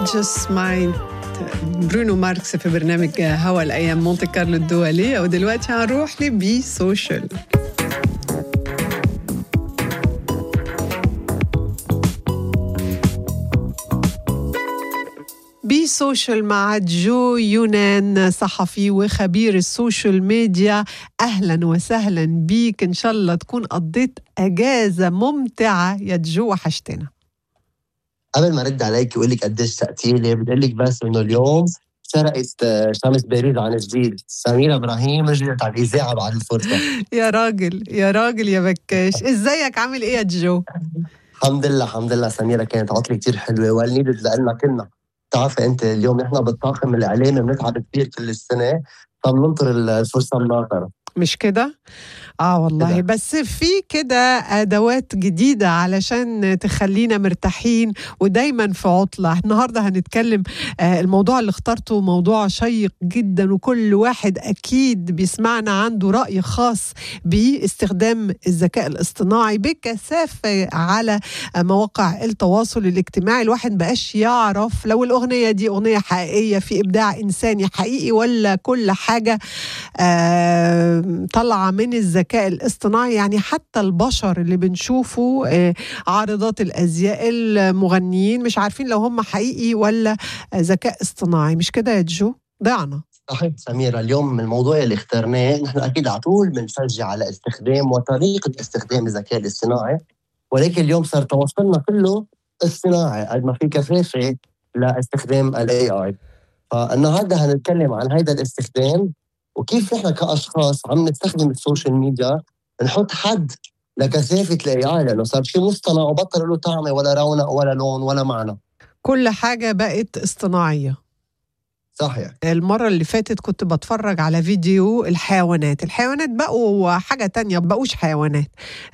Just Mind برونو ماركس في برنامج هوا الأيام مونte كارلو الدولية. ودلوقتي هنروح لبي سوشيال. بي سوشيال مع جو يونان، صحفي وخبير السوشيال ميديا. أهلا وسهلا بيك، إن شاء الله تكون قضيت أجازة ممتعة يا جو، وحشتنا. قبل ما رد عليك وقول لك قديش تقتيلي، بدي اقول لك بس انه اليوم سرقت شمس بيروت عن جديد. سميرة ابراهيم رجعت على الاذاعه بعد الفرصه. يا راجل يا راجل يا بكاش، ازيك؟ عامل ايه يا جو؟ الحمد لله الحمد لله. سميرة كانت عطله كتير حلوه والنيدد لنا كلنا. بتعرفي انت اليوم نحن بالطاقم الاعلامي بنتعب كثير كل السنه، فبننطر الفرصه الناطره. مش كده؟ والله كده. بس في كده أدوات جديدة علشان تخلينا مرتاحين ودايما في عطلة. النهاردة هنتكلم الموضوع اللي اخترته موضوع شيق جدا، وكل واحد أكيد بيسمعنا عنده رأي خاص باستخدام الذكاء الاصطناعي بكثافة على مواقع التواصل الاجتماعي. الواحد مبقاش يعرف لو الأغنية دي أغنية حقيقية في إبداع إنساني حقيقي، ولا كل حاجة طلع من الذكاء الاصطناعي. يعني حتى البشر اللي بنشوفه عارضات الأزياء، المغنيين، مش عارفين لو هم حقيقي ولا ذكاء اصطناعي. مش كده يا جو؟ ضعنا. صحيح سميرة، اليوم من الموضوع اللي اخترناه نحن أكيد على طول بنشجع على استخدام وطريقة استخدام الذكاء الاصطناعي، ولكن اليوم صار تواصلنا كله اصطناعي قد ما في كثافة لاستخدام ال AI. فالنهارده هنتكلم عن هذا الاستخدام وكيف نحن كأشخاص عم نستخدم السوشيال ميديا نحط حد لكثافة ال AI، لأنه صار شيء مصطنع وبطل له طعمة ولا رونق ولا لون ولا معنى. كل حاجة بقت اصطناعية. صحيح. المرة اللي فاتت كنت بتفرج على فيديو الحيوانات بقوا حاجة تانية، بقوش حيوانات.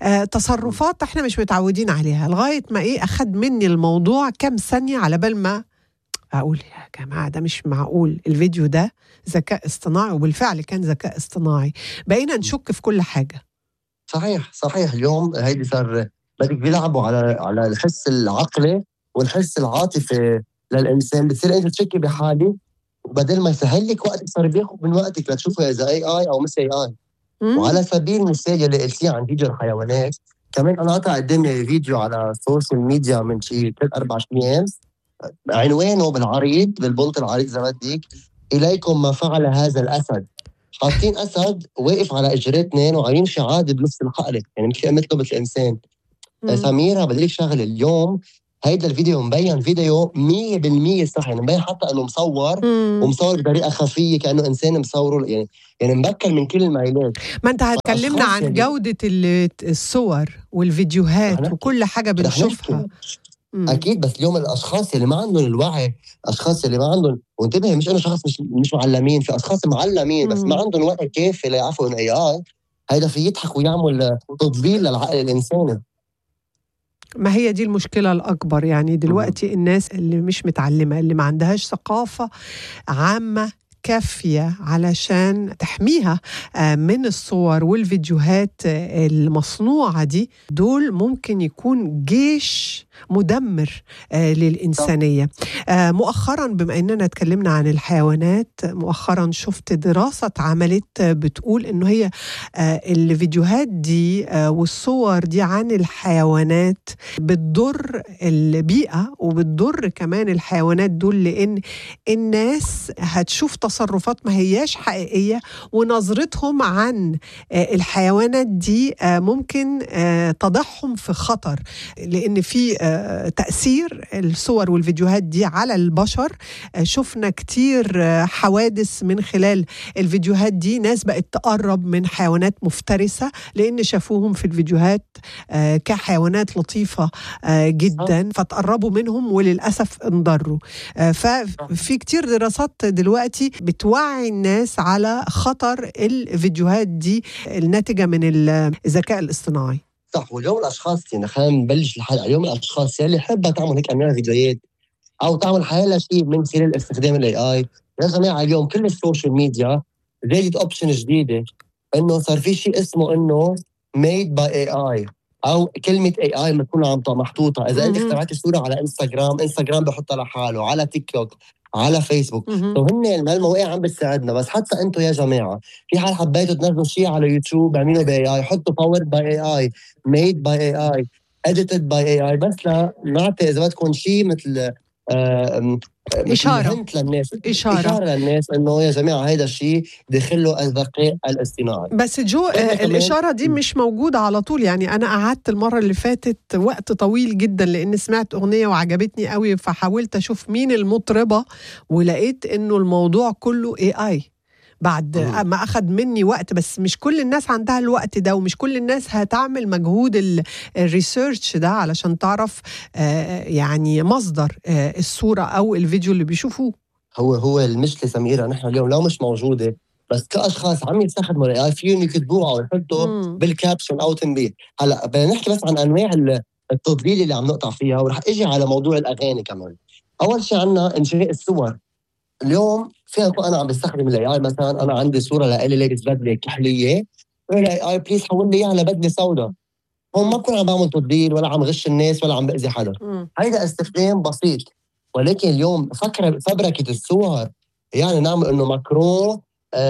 تصرفات احنا مش متعودين عليها، لغاية ما أخد مني الموضوع كام ثانية على بال ما أقول يا جماعة ده مش معقول، الفيديو ده ذكاء اصطناعي. وبالفعل كان ذكاء اصطناعي. بقينا نشك في كل حاجة. صحيح صحيح. اليوم هيدي صار بدك بيلعبوا على الحس العقلي والحس العاطفي للإنسان. بتصير أنت تشكي بحالي وبدل ما يسهل لك وقتك صار بياخذ من وقتك لتشوفها إذا AI أو مش AI. وعلى سبيل المثال اللي قلتيه عن فيديو الحيوانات، كمان أنا قطع قدامي فيديو على السوشيال ميديا من شي 3-4 أيام، عنوانه بالعريض بالبنط العريض زي ما بدك، إليكم ما فعل هذا الأسد. حاطين أسد واقف على إجريه 2 وعم يمشي عادي بنفس الحقل، يعني مثله مثل الإنسان. سميرة بدي لك شغله، اليوم هيدا الفيديو مبين فيديو 100% صح، يعني مبين حتى انه مصور ومصور بطريقه خفيه كانه انسان مصوره، يعني مبكل من كل الميلات. ما انت هتكلمنا عن جوده الصور والفيديوهات وكل حاجه بنشوفها. اكيد، بس اليوم الاشخاص اللي ما عندهم الوعي، اشخاص اللي ما عندهم، وانتبه مش انه شخص مش معلمين، في اشخاص معلمين بس ما عندهم وعي كافي ليعرفوا انه AI هيدا في يضحك ويعمل تطبيل للعقل الانساني. ما هي دي المشكلة الأكبر. يعني دلوقتي الناس اللي مش متعلمة، اللي ما عندهاش ثقافة عامة كافية علشان تحميها من الصور والفيديوهات المصنوعة دي، دول ممكن يكون جيش مدمر للإنسانية. مؤخرا بما أننا اتكلمنا عن الحيوانات، مؤخرا شفت دراسة اتعملت بتقول أنه هي الفيديوهات دي والصور دي عن الحيوانات بتضر البيئة وبتضر كمان الحيوانات دول، لأن الناس هتشوف تصرفات ما هياش حقيقية، ونظرتهم عن الحيوانات دي ممكن تضعهم في خطر، لأن في تأثير الصور والفيديوهات دي على البشر. شفنا كتير حوادث من خلال الفيديوهات دي، ناس بقت تقرب من حيوانات مفترسة لأن شافوهم في الفيديوهات كحيوانات لطيفة جدا، فتقربوا منهم وللأسف انضروا. ففي كتير دراسات دلوقتي بتوعي الناس على خطر الفيديوهات دي الناتجة من الذكاء الاصطناعي. صح. واليوم الاشخاص، يعني خلينا نبلش الحلقه، اليوم الاشخاص يلي حابه تعمل هيك انواع فيديوهات او تعمل حالها شيء من خلال استخدام AI، يا جماعه اليوم كل السوشيال ميديا زادت اوبشن جديده، انه صار في شيء اسمه انه made by AI. او كلمه اي اي ما تكون عم محطوطه. اذا انت اخترعتي صوره على انستغرام بحطها لحاله، على تيك توك، على فيسبوك. فهن هالمواقع عم بتساعدنا. بس حتى انتم يا جماعه في حال حبيتوا تنزلوا شيء على يوتيوب اعملوا باي اي، حطوا باورد باي اي اي، ميد باي اي اي، اديتد باي اي اي، بس لا نعطي اذا بدكم شيء مثل إشارة للناس، إشارة للناس إنه يا جماعة هيدا الشيء دخله الذكاء الاصطناعي. بس جو الإشارة دي مش موجودة على طول. يعني أنا قعدت المرة اللي فاتت وقت طويل جدا لأن سمعت أغنية وعجبتني قوي، فحاولت أشوف مين المطربة ولقيت إنه الموضوع كله AI بعد ما أخد مني وقت. بس مش كل الناس عندها الوقت ده، ومش كل الناس هتعمل مجهود الريسيرش ده علشان تعرف يعني مصدر الصورة أو الفيديو اللي بيشوفوه. هو المشكلة سميرة، نحن اليوم لو مش موجودة بس كأشخاص عم يستخدموا الاي فيهم يكتبوها او يحطوا بالكابشن او تنبيه. هلا بدنا نحكي بس عن انواع التضليل اللي عم نقطع فيها، ورح اجي على موضوع الاغاني كمان. اول شيء عندنا انشاء الصور. اليوم فيها انا عم بستخدم الاي مثلا انا عندي صوره لإلي لابس بدله كحليه، الاي بليز حول لي اياها لبدله سوداء. هون ما بكون عم بعمل تضليل ولا عم غش الناس ولا عم باذي حدا. هيدا استخدام بسيط. ولكن اليوم فبركة الصور، يعني نعمل انه ماكرون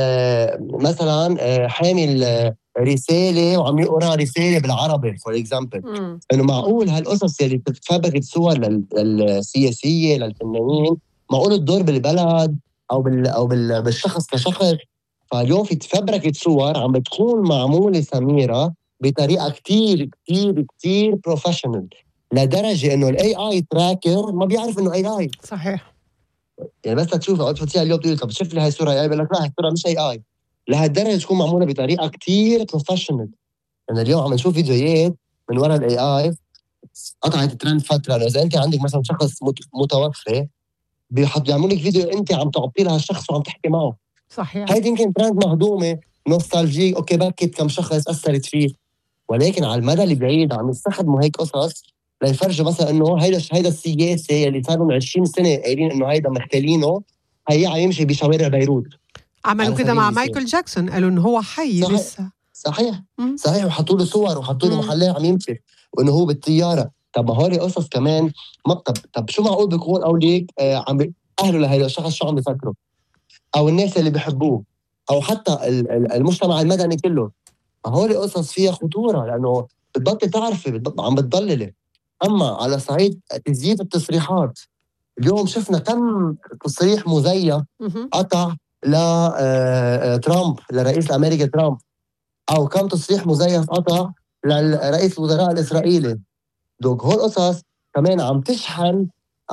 مثلا حامل رساله وعم يقرا رساله بالعربي فور اكزامبل. انه معقول هالقصص اللي بتتفبرك صور للسياسيه للفنانين معقول تدور بالبلد او بالشخص كشخص؟ فاليوم في تفبركة صور عم بتكون معموله سميره بطريقه كتير كتير كتير بروفيشنال، لدرجه انه الاي اي تراكر ما بيعرف انه اي اي. صحيح. يعني بس تشوفها تحطيها اليوم تقول طب شوف لي هاي الصوره اي اي، بقول لك لا هاي الصوره مش اي اي. لهالدرجه تكون معموله بطريقه كتير بروفيشنال. يعني اليوم عم نشوف فيديوهات من وراء الاي اي قطعت ترند فتره. اذا انت عندك مثلا شخص متوفي بيعملوا لك فيديو انت عم تعطي لها الشخص وعم تحكي معه. صحيح. هيدي يمكن ترند مهضومه نوستالجيك، اوكي بكت كم شخص اثرت فيه، ولكن على المدى البعيد عم يستخدموا هيك قصص ليفرجوا مثلا انه هيدا السياسي اللي صار من 20 سنه قايلين انه هيدا محتلينه هي عم يمشي بشوارع بيروت. عملوا كده مع مايكل جاكسون، قالوا انه هو حي صحيح. لسه. صحيح وحطوا له صور وحطوا له محلات عم يمشي وانه هو بالطياره. طب ما هولي قصص كمان ما طب شو معقول بيكون اوليك عم اهله لهيدا الشخص شو عم بيفكروا، او الناس اللي بيحبوه، او حتى المجتمع المدني كله. هولي قصص فيها خطوره لانه بتبطل تعرفي عم بتضللي. اما على صعيد تزييف التصريحات، اليوم شفنا كم تصريح مزيف قطع لترامب، لرئيس امريكا ترامب، او كم تصريح مزيف قطع لرئيس الوزراء الاسرائيلي. دوك هول قصص كمان عم تشحن،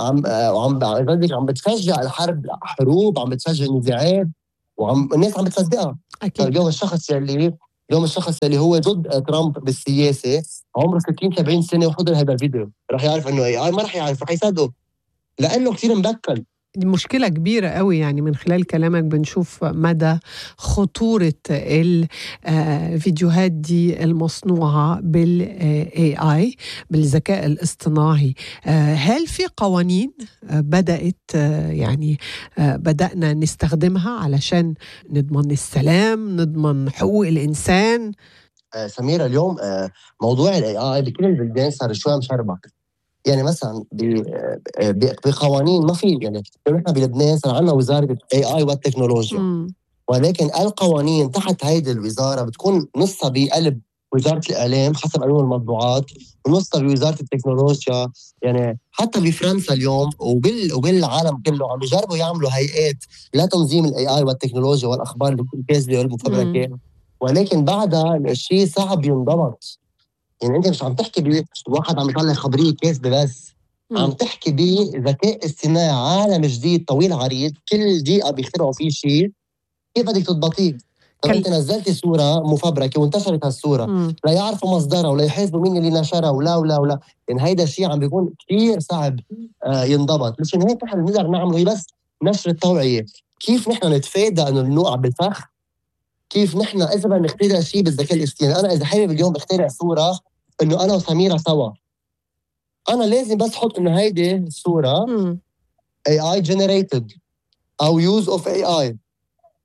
عم بتشجع الحرب، حروب، عم بتشجع النزاعات، الناس عم بتصدقها. اليوم الشخص اللي هو ضد ترامب بالسياسه عمره 60 70 سنه وحضر هذا الفيديو رح يعرف انه اي ما رح يعرف، رح يصدقه لانه كثير مبكل. دي مشكلة كبيرة قوي. يعني من خلال كلامك بنشوف مدى خطورة الفيديوهات دي المصنوعة بالاي اي، بالذكاء الاصطناعي. هل في قوانين بدأت يعني بدأنا نستخدمها علشان نضمن السلام، نضمن حقوق الإنسان؟ سميرة اليوم موضوع الاي اي بكل البلدان صار شوي مشربك. يعني مثلا بقوانين ما في، يعني نحن بلبنان صار عندنا وزاره الاي اي والتكنولوجيا، ولكن القوانين تحت هيدي الوزاره بتكون نصها بقلب وزاره الاعلام حسب قانون المطبوعات ونصها بوزاره التكنولوجيا. يعني حتى بفرنسا اليوم وبالعالم كله عم يجربوا يعملوا هيئات لتنظيم الاي اي والتكنولوجيا والاخبار الكاذبه والمفبركه، ولكن بعدها الشيء صعب ينضبط. يعني انت مش عم تحكي بواحد عم يطلع خبريه كاذبه بس، عم تحكي بذكاء اصطناعي عالم جديد طويل عريض، كل دقيقه بيخترعوا فيه شيء، كيف بدك تضبطيه؟ طب انت نزلتي صوره مفبركه وانتشرت هالصوره لا يعرفوا مصدرها ولا يحاسبوا مين اللي نشرها ولا يعني هيدا الشيء عم بيكون كثير صعب ينضبط. مشان هيك نحن بنقدر نعمله بس نشر التوعيه. كيف نحن نتفادى انه نوقع بالفخ؟ كيف نحن اذا بدنا نخترع شيء بالذكاء الاصطناعي، انا اذا حابب اليوم اخترع صوره انه انا وسميره سوا، انا لازم بس احط انه هيدي الصوره اي اي جنريتد او يوز اوف اي اي.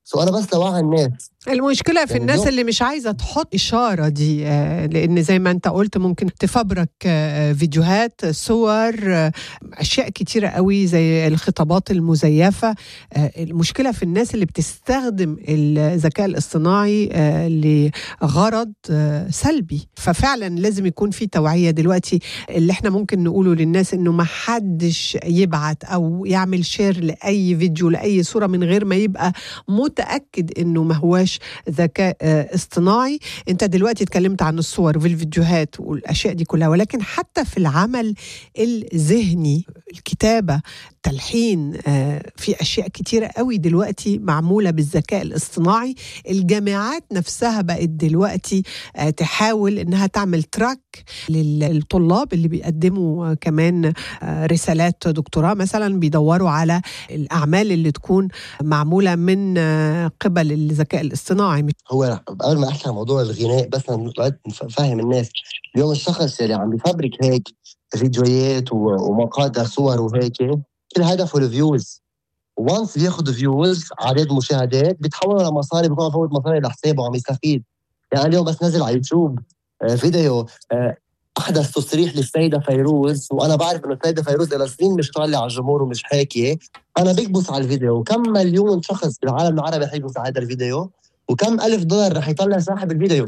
أنا بس لوعي الناس. المشكلة في يعني الناس اليوم اللي مش عايزة تحط إشارة دي، لأن زي ما أنت قلت ممكن تفبرك فيديوهات، صور، أشياء كتيرة قوي زي الخطابات المزيفة. المشكلة في الناس اللي بتستخدم الذكاء الاصطناعي لغرض سلبي. ففعلا لازم يكون في توعية دلوقتي. اللي احنا ممكن نقوله للناس إنه ما حدش يبعت أو يعمل شير لأي فيديو لأي صورة من غير ما يبقى متأكد إنه ما هواش ذكاء اصطناعي. انت دلوقتي اتكلمت عن الصور والفيديوهات والاشياء دي كلها، ولكن حتى في العمل الذهني، الكتابة، التلحين، في اشياء كتيرة قوي دلوقتي معمولة بالذكاء الاصطناعي. الجامعات نفسها بقت دلوقتي تحاول انها تعمل تراك للطلاب اللي بيقدموا كمان رسالات دكتوراه مثلا، بيدوروا على الاعمال اللي تكون معمولة من قبل الذكاء الاصطناعي. هو قبل ما أحكي عن موضوع الغناء بس نفهم الناس. اليوم الشخص اللي عم يفبرك هيك فيديوهات ومقاطع صور وهيك، كل هدفه الفيوز. وانس بياخد فيوز، عدد مشاهدات، بيتحولوا لمصاري، بيكون عم يفوت مصاري لحسابه وعم يستفيد. يعني اليوم بس نزل على يوتيوب فيديو أحدث تصريح للسيدة فيروز، وأنا بعرف إنه السيدة فيروز إلى سنين مش طالعة على الجمهور ومش حاكية. أنا بكبس على الفيديو، وكم مليون شخص بالعالم العربي حيكبس على هذا الفيديو، وكم ألف دولار رح يطلع صاحب الفيديو.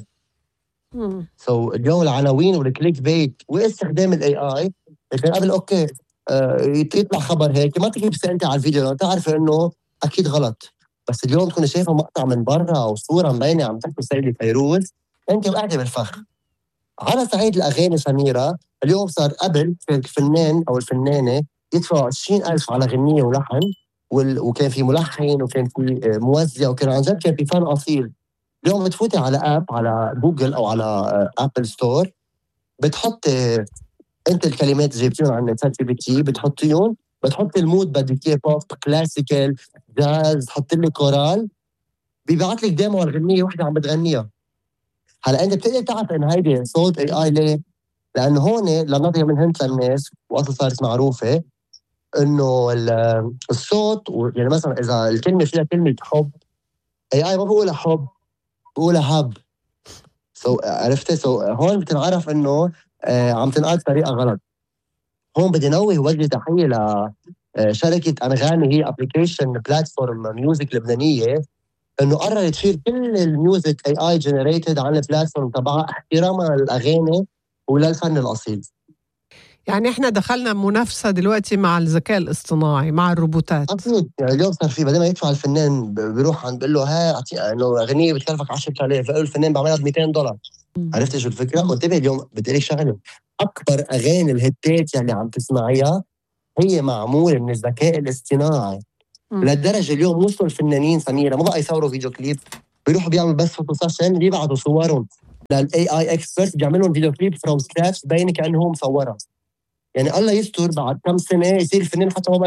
اليوم العناوين والكليك بيت واستخدام الاي اي. لكن قبل اوكي يطلع خبر هيك ما تكبسي انت على الفيديو لو تعرف انه اكيد غلط. بس اليوم تكون شايفه مقطع من برا او صوره مبينه عم تحكي السيده فيروز، انت وقعتي بالفخ. على صعيد الاغاني سميره، اليوم صار قبل الفنان او الفنانه يدفعوا 20,000 على غنيه ولحن، وكان في ملحن وكان في موزع وكان عن جد كان في فن اصيل. اليوم بتفوتي على اب على جوجل او على ابل ستور، بتحط انت الكلمات اللي جبتيهم عن شات جي بي تي، بتحطيهم، بتحط المود بدك اياه بوب، كلاسيكال، جاز، حط لي كورال، بيبعت لك ديمو الغنيه وحده عم بتغنيها. هلا انت بتقدر تعرف ان هيدي صوت اي اي. ليه؟ لانه هون لنضرب من هنت للناس، واصلا صارت معروفه انه الصوت يعني مثلا اذا الكلمه فيها كلمه حب، اي اي ما بقولها حب، بقولها هب. عرفتي؟ هون بتنعرف انه عم تنقال بطريقه غلط. هون بدي نوه وجه تحيه لشركه انغامي، هي ابلكيشن بلاتفورم ميوزك لبنانيه، انه قررت تشيل كل الميوزك اي اي جنريتد عن البلاتفورم تبعها احتراما للاغاني وللفن الاصيل. يعني احنا دخلنا منافسة دلوقتي مع الذكاء الاصطناعي، مع الروبوتات. اكيد. يعني اليوم صار في بدل ما يدفع الفنان بيروح عند بيقول له ها انه اغنيه بتكلفك 10,000، فقال الفنان بعملها ب $200. عرفت شو الفكره؟ وانتبه اليوم بدي لك شغله، اكبر اغاني الهتات اللي عم تسمعيها هي معموله من الذكاء الاصطناعي. للدرجه اليوم وصلوا الفنانين سميره ما بقى يصوروا فيديو كليب، بيروحوا بيعملوا بس فوتو سيشن، بيبعتوا صورهم للاي اي اكسبرت بيعملوا فيديو كليب فروم سكراتش بين كانه هو مصورها. يعني الله يستر بعد كم سنه يصير الفنان حتى ما